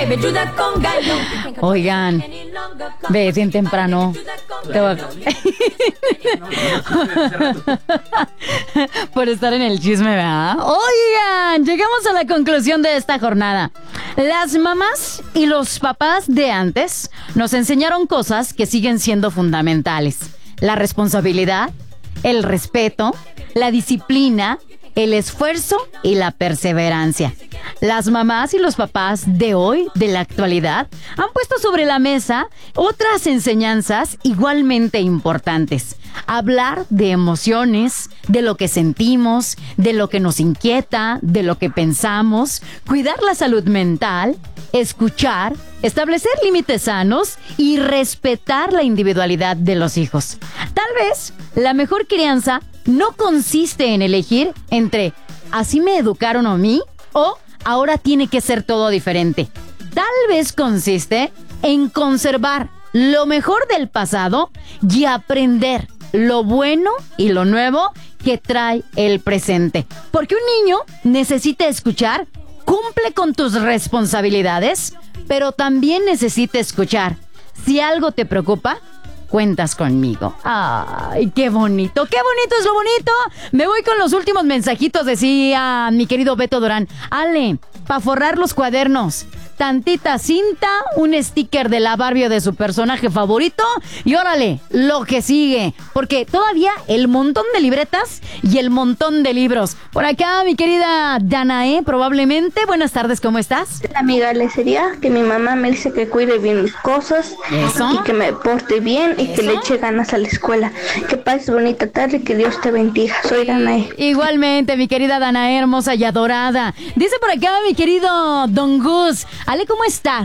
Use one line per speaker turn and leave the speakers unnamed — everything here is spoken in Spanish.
Oigan, ve, bien temprano. Por estar en el chisme, ¿verdad? Oigan, llegamos a la conclusión de esta jornada. Las mamás y los papás de antes nos enseñaron cosas que siguen siendo fundamentales. La responsabilidad, el respeto, la disciplina, el esfuerzo y la perseverancia. Las mamás y los papás de hoy, de la actualidad, han puesto sobre la mesa otras enseñanzas igualmente importantes. Hablar de emociones, de lo que sentimos, de lo que nos inquieta, de lo que pensamos, cuidar la salud mental, escuchar, establecer límites sanos y respetar la individualidad de los hijos. Tal vez la mejor crianza no consiste en elegir entre así me educaron a mí o ahora tiene que ser todo diferente. Tal vez consiste en conservar lo mejor del pasado y aprender lo bueno y lo nuevo que trae el presente. Porque un niño necesita escuchar, cumple con tus responsabilidades, pero también necesita escuchar. Si algo te preocupa, cuentas conmigo. Ay, qué bonito es lo bonito. Me voy con los últimos mensajitos, decía mi querido Beto Durán. Ale, pa' forrar los cuadernos, tantita cinta, un sticker de la Barbie o de su personaje favorito y órale, lo que sigue. Porque todavía el montón de libretas y el montón de libros. Por acá, mi querida Danae, probablemente. Buenas tardes, ¿cómo estás?
Amiga, le sería que mi mamá me dice que cuide bien mis cosas.
¿Eso?
Y que me porte bien y que le eche ganas a la escuela. Que pases bonita tarde y que Dios te bendiga. Soy Danae.
Igualmente, mi querida Danae, hermosa y adorada. Dice por acá mi querido Don Gus. Ale, ¿cómo estás?